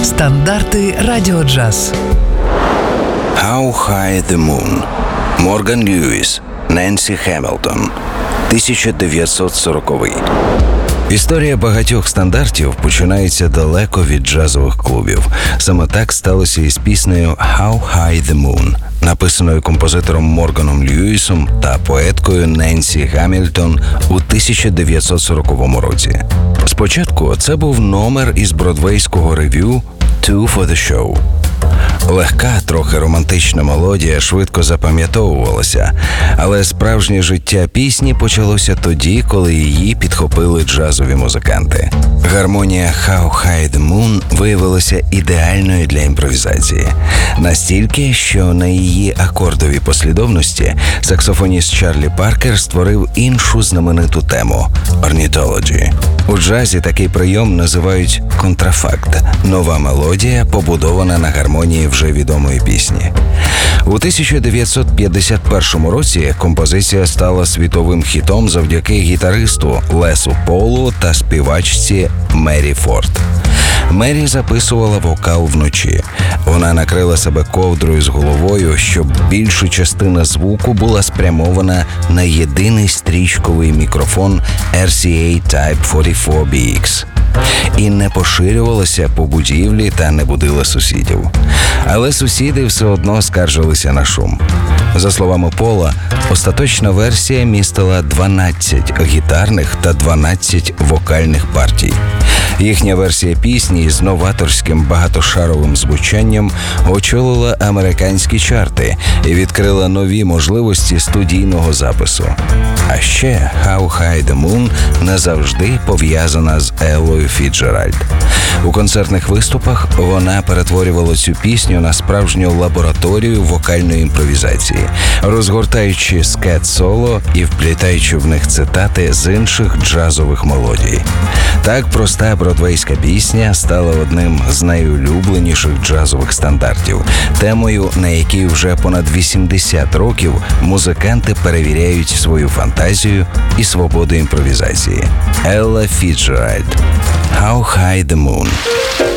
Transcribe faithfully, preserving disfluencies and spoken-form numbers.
Стандарти Радіо Джаз. How High the Moon. Морган Льюіс, Ненсі Хемілтон. тисяча дев'ятсот сороковий. Історія багатьох стандартів починається далеко від джазових клубів. Саме так сталося із піснею «How High the Moon», написаною композитором Морганом Льюісом та поеткою Ненсі Гамільтон у тисяча дев'ятсот сороковому році. Спочатку це був номер із бродвейського ревю «Two for the Show». Легка, трохи романтична мелодія швидко запам'ятовувалася, але справжнє життя пісні почалося тоді, коли її підхопили джазові музиканти. Гармонія «How High the Moon» виявилася ідеальною для імпровізації. Настільки, що на її акордовій послідовності саксофоніст Чарлі Паркер створив іншу знамениту тему – «Ornithology». У джазі такий прийом називають контрафакт – нова мелодія, побудована на гармонії вже відомої пісні. У тисяча дев'ятсот п'ятдесят першому році композиція стала світовим хітом завдяки гітаристу Лесу Полу та співачці Мері Форд. Мері записувала вокал вночі. Вона накрила себе ковдрою з головою, щоб більша частина звуку була спрямована на єдиний стрічковий мікрофон ар сі ей Type форті фор бі ікс. І не поширювалася по будівлі та не будила сусідів. Але сусіди все одно скаржилися на шум. За словами Пола, остаточна версія містила дванадцять гітарних та дванадцять вокальних партій. Їхня версія пісні з новаторським багатошаровим звучанням очолила американські чарти і відкрила нові можливості студійного запису. А ще «How High the Moon» назавжди пов'язана з Еллою Фіцджеральд. У концертних виступах вона перетворювала цю пісню на справжню лабораторію вокальної імпровізації, розгортаючи скет-соло і вплітаючи в них цитати з інших джазових мелодій. Так проста бродвейська пісня стала одним з найулюбленіших джазових стандартів, темою, на якій вже понад вісімдесят років музиканти перевіряють свою фантазію і свободу імпровізації. Елла Фіцджеральд. «How High the Moon».